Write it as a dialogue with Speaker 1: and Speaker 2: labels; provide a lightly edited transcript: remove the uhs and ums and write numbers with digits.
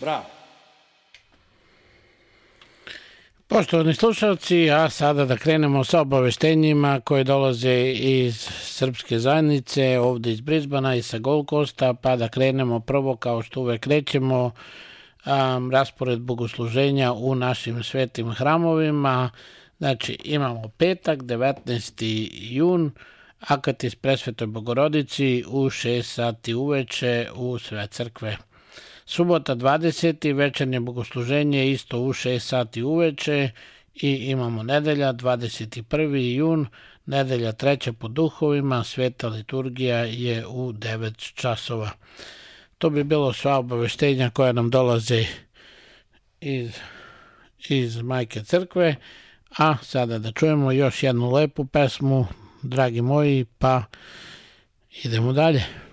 Speaker 1: Zdravo.
Speaker 2: Poštovani slušalci, a sada da krenemo sa obaveštenjima koje dolaze iz srpske zajednice, ovde iz Brisbana i sa Gold Coasta, pa da krenemo prvo, kao što uvek krećemo, raspored bogosluženja u našim svetim hramovima. Znači, imamo petak, 19. jun, Akatis Presvetoj Bogorodici u 6 sati uveče u sve crkve. Subota 20. večernje bogosluženje isto u 6 sati uveče i imamo nedelja 21. jun, nedelja 3. po duhovima, sveta liturgija je u 9 časova. To bi bilo sva obaveštenja koja nam dolaze iz Majke crkve, a sada da čujemo još jednu lepu pesmu, dragi moji, pa idemo dalje.